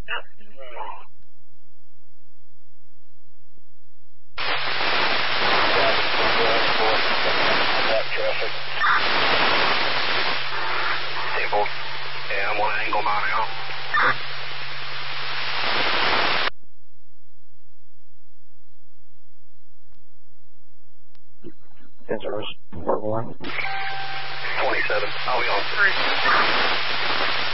Traffic. Table. Yeah, I'm on angle now. Sensors, 4-1. 27. I'll be on 3.